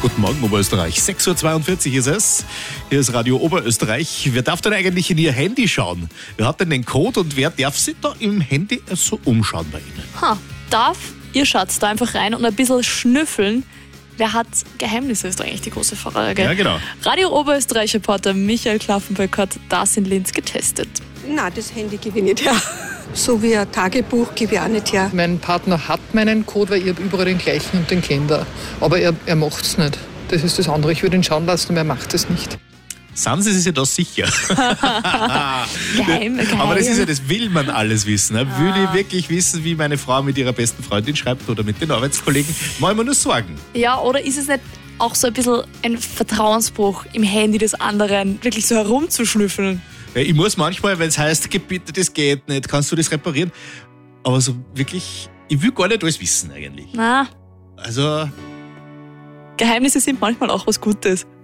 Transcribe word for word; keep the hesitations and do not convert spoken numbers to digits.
Guten Morgen, Oberösterreich. sechs Uhr zweiundvierzig ist es. Hier ist Radio Oberösterreich. Wer darf denn eigentlich in Ihr Handy schauen? Wer hat denn den Code und wer darf sich da im Handy so umschauen bei Ihnen? Ha, darf? Ihr schaut da einfach rein und ein bisschen schnüffeln. Wer hat Geheimnisse, ist eigentlich die große Frage. Ja, genau. Radio Oberösterreich-Reporter Michael Klaffenbeck hat das in Linz getestet. Nein, das Handy gebe ich nicht her. So wie ein Tagebuch gebe ich auch nicht her. Mein Partner hat meinen Code, weil ich habe überall den gleichen und den kennt er. Aber er, er macht es nicht. Das ist das andere. Ich würde ihn schauen lassen, aber er macht es nicht. Sind Sie sich ja da sicher? Geheim, geheim. Aber das ist ja, das will man alles wissen. Ne? Will ich wirklich wissen, wie meine Frau mit ihrer besten Freundin schreibt oder mit den Arbeitskollegen? Mach ich mir nur Sorgen. Ja, oder ist es nicht auch so ein bisschen ein Vertrauensbruch im Handy des anderen, wirklich so herumzuschnüffeln? Ja, ich muss manchmal, wenn es heißt, geh bitte, das geht nicht, kannst du das reparieren? Aber so wirklich, ich will gar nicht alles wissen eigentlich. Na, Also... Geheimnisse sind manchmal auch was Gutes.